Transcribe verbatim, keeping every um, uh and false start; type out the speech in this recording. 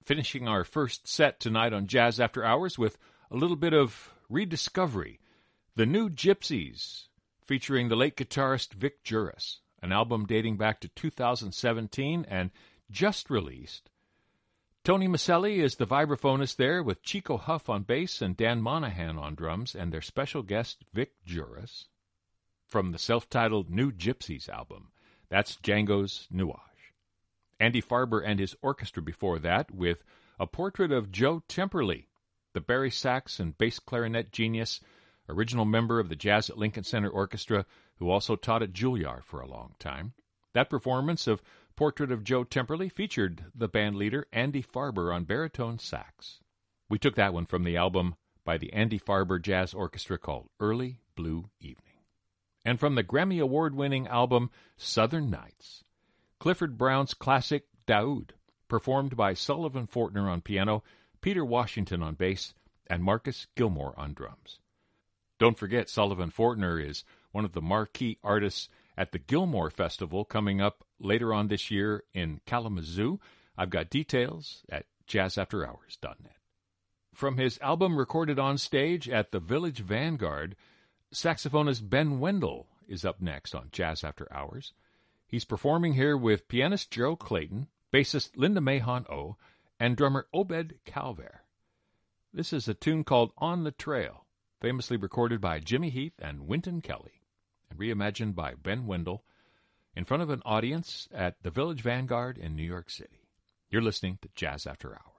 finishing our first set tonight on Jazz After Hours with a little bit of rediscovery. The New Gypsies, featuring the late guitarist Vic Juris, an album dating back to two thousand seventeen and just released. Tony Maselli is the vibraphonist there, with Chico Huff on bass and Dan Monahan on drums, and their special guest Vic Juris. From the self-titled New Gypsies album, that's Django's Nuage. Andy Farber and his orchestra before that, with A Portrait of Joe Temperley, the Barry sax and bass clarinet genius, original member of the Jazz at Lincoln Center Orchestra, who also taught at Juilliard for a long time. That performance of Portrait of Joe Temperley featured the band leader Andy Farber on baritone sax. We took that one from the album by the Andy Farber Jazz Orchestra called Early Blue Evening. And from the Grammy Award-winning album Southern Nights, Clifford Brown's classic Daoud, performed by Sullivan Fortner on piano, Peter Washington on bass, and Marcus Gilmore on drums. Don't forget, Sullivan Fortner is one of the marquee artists at the Gilmore Festival coming up later on this year in Kalamazoo. I've got details at jazz after hours dot net. From his album recorded on stage at the Village Vanguard, saxophonist Ben Wendell is up next on Jazz After Hours. He's performing here with pianist Joe Clayton, bassist Linda Mahon-O, and drummer Obed Calver. This is a tune called On the Trail, famously recorded by Jimmy Heath and Wynton Kelly, and reimagined by Ben Wendell in front of an audience at the Village Vanguard in New York City. You're listening to Jazz After Hours.